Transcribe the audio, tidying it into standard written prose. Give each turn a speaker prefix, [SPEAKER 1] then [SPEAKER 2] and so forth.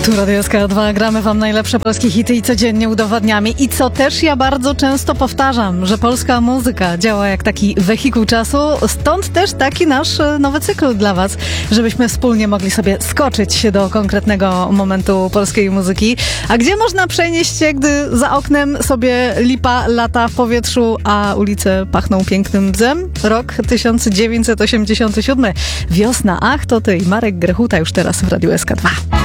[SPEAKER 1] Tu Radio SK2, gramy wam najlepsze polskie hity i codziennie udowadniamy. I co też ja bardzo często powtarzam, że polska muzyka działa jak taki wehikuł czasu, stąd też taki nasz nowy cykl dla was, żebyśmy wspólnie mogli sobie skoczyć się do konkretnego momentu polskiej muzyki. A gdzie można przenieść się, gdy za oknem sobie lipa lata w powietrzu, a ulice pachną pięknym bzem? Rok 1987. Wiosna, ach to ty i Marek Grechuta już teraz w Radiu SK2.